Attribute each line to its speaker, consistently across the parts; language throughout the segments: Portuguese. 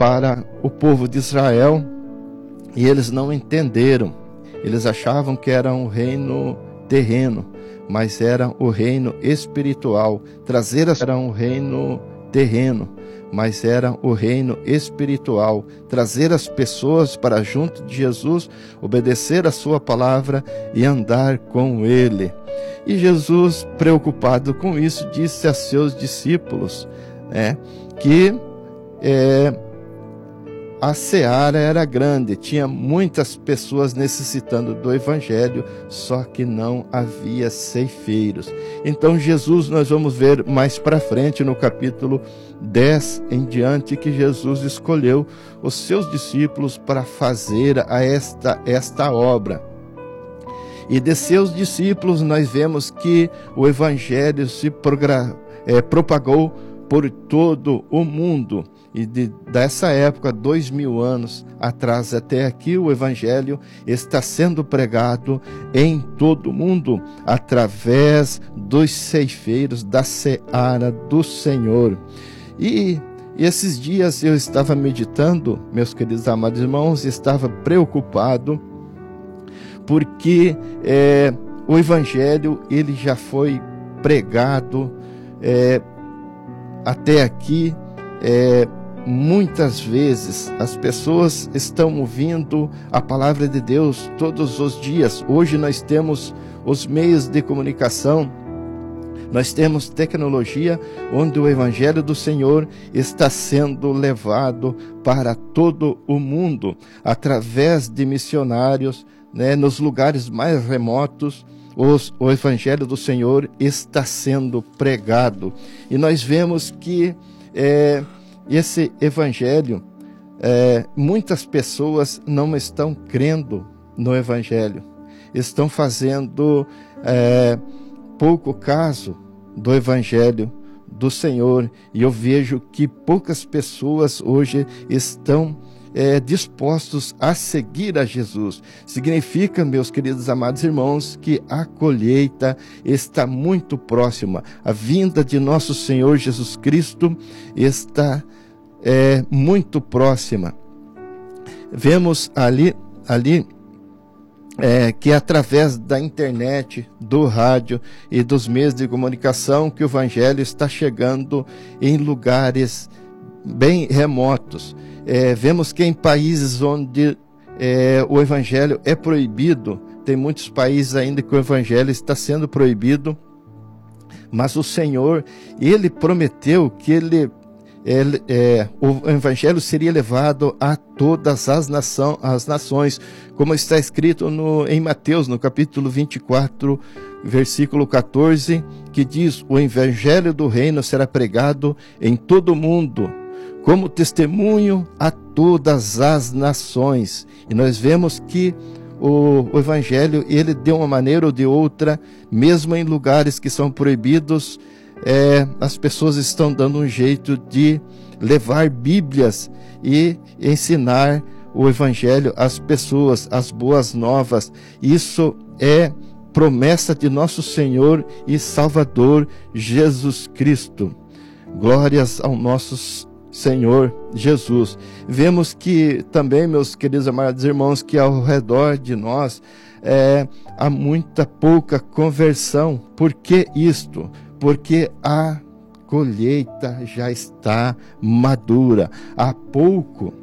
Speaker 1: para o povo de Israel, e eles não entenderam. Eles achavam que era um reino terreno, mas era o reino espiritual. Era um reino terreno, mas era o reino espiritual. Trazer as pessoas para junto de Jesus, obedecer a sua palavra e andar com ele. E Jesus, preocupado com isso, disse a seus discípulos, que a seara era grande, tinha muitas pessoas necessitando do evangelho, só que não havia ceifeiros. Então Jesus, nós vamos ver mais para frente no capítulo 10 em diante, que Jesus escolheu os seus discípulos para fazer esta obra. E de seus discípulos nós vemos que o evangelho se propagou por todo o mundo. E dessa época, 2000 anos atrás até aqui, o evangelho está sendo pregado em todo o mundo através dos ceifeiros da seara do Senhor. E esses dias eu estava meditando, meus queridos amados irmãos, estava preocupado porque o evangelho ele já foi pregado até aqui. Muitas vezes as pessoas estão ouvindo a palavra de Deus todos os dias. Hoje nós temos os meios de comunicação, nós temos tecnologia, onde o evangelho do Senhor está sendo levado para todo o mundo, através de missionários, nos lugares mais remotos. O evangelho do Senhor está sendo pregado. E nós vemos que esse evangelho, muitas pessoas não estão crendo no evangelho, estão fazendo pouco caso do evangelho do Senhor. E eu vejo que poucas pessoas hoje estão dispostos a seguir a Jesus. Significa, meus queridos amados irmãos, que a colheita está muito próxima. A vinda de nosso Senhor Jesus Cristo está muito próxima. Vemos ali que através da internet, do rádio e dos meios de comunicação, que o evangelho está chegando em lugares bem remotos. Vemos que em países onde o evangelho é proibido, tem muitos países ainda que o evangelho está sendo proibido, mas o Senhor, ele prometeu que o evangelho seria levado a todas as nações, como está escrito em Mateus, no capítulo 24, versículo 14, que diz: o evangelho do reino será pregado em todo o mundo, como testemunho a todas as nações. E nós vemos que o evangelho, ele de uma maneira ou de outra, mesmo em lugares que são proibidos, as pessoas estão dando um jeito de levar Bíblias e ensinar o evangelho às pessoas, as boas novas. Isso é promessa de nosso Senhor e Salvador Jesus Cristo. Glórias ao nosso Senhor Jesus. Vemos que também, meus queridos amados irmãos, que ao redor de nós há muita pouca conversão. Por que isto? Porque a colheita já está madura. Há pouco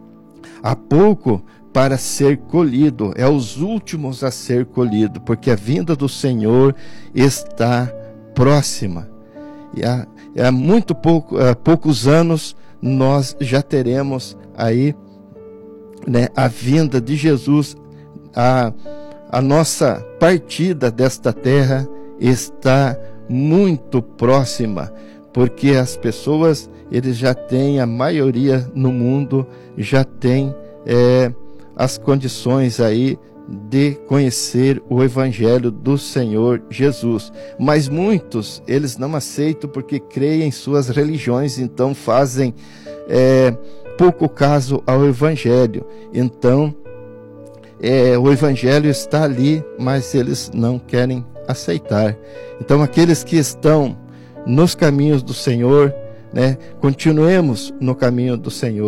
Speaker 1: para ser colhido. É os últimos a ser colhido, porque a vinda do Senhor está próxima. E há poucos anos nós já teremos aí, a vinda de Jesus. A nossa partida desta terra está muito próxima, porque as pessoas, eles já têm, a maioria no mundo já tem as condições aí de conhecer o evangelho do Senhor Jesus. Mas muitos, eles não aceitam porque creem em suas religiões, então fazem pouco caso ao evangelho. Então o evangelho está ali, mas eles não querem aceitar. Então aqueles que estão nos caminhos do Senhor, continuemos no caminho do Senhor.